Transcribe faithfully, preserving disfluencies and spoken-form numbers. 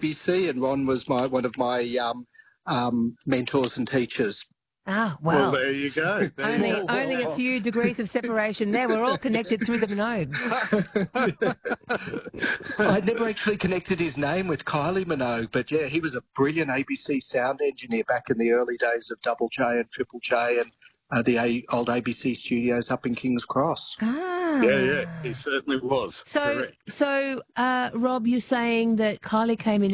B C, and Ron was my one of my um, um, mentors and teachers. Ah, well. Well, there you go. There only you go. only a few degrees of separation there. We're all connected through the Minogues. I'd never actually connected his name with Kylie Minogue, but yeah, he was a brilliant A B C sound engineer back in the early days of Double J and Triple J and uh, the a- old A B C studios up in King's Cross. Ah. Yeah, yeah, he certainly was. So, Correct. so uh, Rob, you're saying that Kylie came in